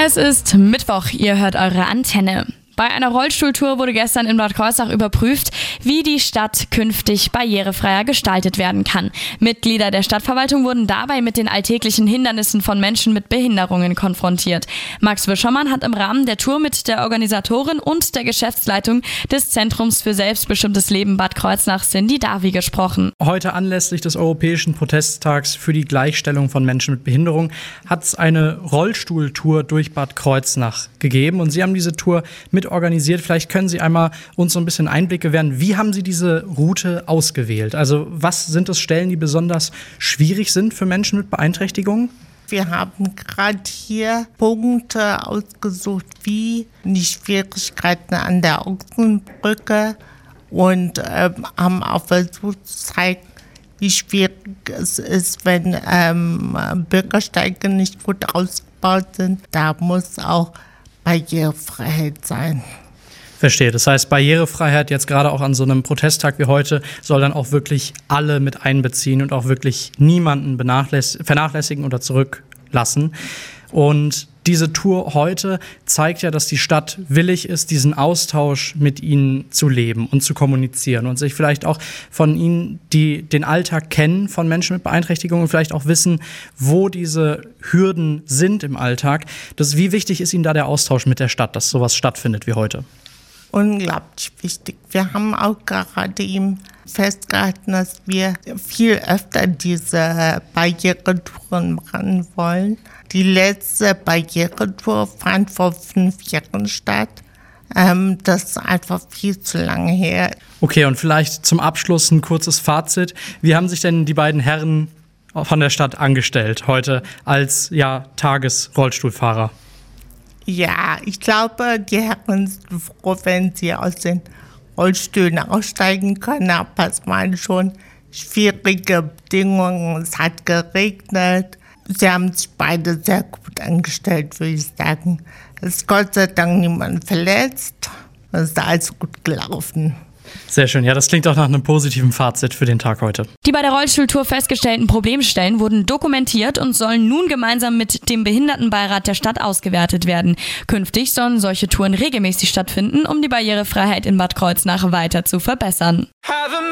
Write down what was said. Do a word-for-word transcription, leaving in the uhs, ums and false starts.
Es ist Mittwoch, ihr hört eure Antenne. Bei einer Rollstuhltour wurde gestern in Bad Kreuznach überprüft, wie die Stadt künftig barrierefreier gestaltet werden kann. Mitglieder der Stadtverwaltung wurden dabei mit den alltäglichen Hindernissen von Menschen mit Behinderungen konfrontiert. Max Wischermann hat im Rahmen der Tour mit der Organisatorin und der Geschäftsleitung des Zentrums für selbstbestimmtes Leben Bad Kreuznach, Cindy Davi, gesprochen. Heute anlässlich des Europäischen Protesttags für die Gleichstellung von Menschen mit Behinderung hat es eine Rollstuhltour durch Bad Kreuznach gegeben und Sie haben diese Tour mit organisiert. Vielleicht können Sie einmal uns so ein bisschen Einblick gewähren. Wie haben Sie diese Route ausgewählt? Also was sind es Stellen, die besonders schwierig sind für Menschen mit Beeinträchtigungen? Wir haben gerade hier Punkte ausgesucht, wie die Schwierigkeiten an der Ochsenbrücke und ähm, haben auch versucht zu zeigen, wie schwierig es ist, wenn ähm, Bürgersteige nicht gut ausgebaut sind. Da muss auch Barrierefreiheit sein. Verstehe. Das heißt, Barrierefreiheit jetzt gerade auch an so einem Protesttag wie heute soll dann auch wirklich alle mit einbeziehen und auch wirklich niemanden vernachlässigen oder zurücklassen. Und diese Tour heute zeigt ja, dass die Stadt willig ist, diesen Austausch mit ihnen zu leben und zu kommunizieren und sich vielleicht auch von ihnen, die den Alltag kennen von Menschen mit Beeinträchtigungen, vielleicht auch wissen, wo diese Hürden sind im Alltag. Das, wie wichtig ist Ihnen da der Austausch mit der Stadt, dass sowas stattfindet wie heute? Unglaublich wichtig. Wir haben auch gerade eben festgehalten, dass wir viel öfter diese Barrieretouren machen wollen. Die letzte Barrieretour fand vor fünf Jahren statt. Ähm, das ist einfach viel zu lange her. Okay, und vielleicht zum Abschluss ein kurzes Fazit. Wie haben sich denn die beiden Herren von der Stadt angestellt heute als ja, Tagesrollstuhlfahrer? Ja, ich glaube, die Herren sind froh, wenn sie aus den Rollstühlen aussteigen können. Aber es waren schon schwierige Bedingungen. Es hat geregnet. Sie haben sich beide sehr gut angestellt, würde ich sagen. Es ist Gott sei Dank niemand verletzt. Es ist alles gut gelaufen. Sehr schön. Ja, das klingt auch nach einem positiven Fazit für den Tag heute. Die bei der Rollstuhltour festgestellten Problemstellen wurden dokumentiert und sollen nun gemeinsam mit dem Behindertenbeirat der Stadt ausgewertet werden. Künftig sollen solche Touren regelmäßig stattfinden, um die Barrierefreiheit in Bad Kreuznach weiter zu verbessern.